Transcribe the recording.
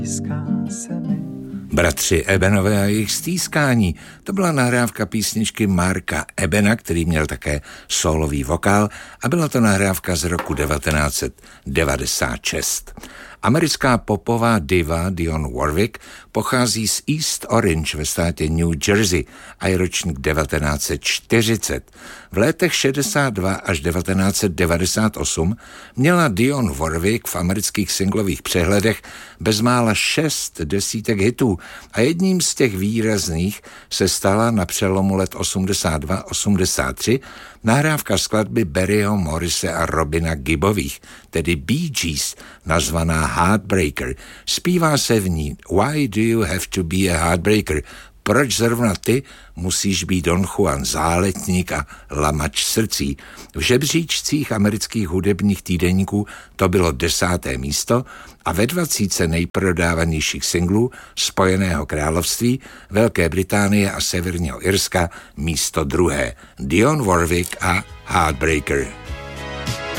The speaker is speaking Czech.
Bratři Ebenové a jejich stýskání. To byla nahrávka písničky Marka Ebena, který měl také sólový vokál, a byla to nahrávka z roku 1996. Americká popová diva Dionne Warwick pochází z East Orange ve státě New Jersey a je ročník 1940. V letech 62 až 1998 měla Dionne Warwick v amerických singlových přehledech bezmála 6 desítek hitů a jedním z těch výrazných se stala na přelomu let 82-83 nahrávka skladby Barryho Morrise a Robina Gibbových, tedy Bee Gees, nazvaná Heartbreaker. Zpívá se v ní Why do you have to be a heartbreaker? Proč zrovna ty musíš být Don Juan, záletník a lamač srdcí? V žebříčcích amerických hudebních týdeníků to bylo 10. místo a ve 20 nejprodávanějších singlů Spojeného království, Velké Británie a Severního Irska místo 2. Dionne Warwick a Heartbreaker.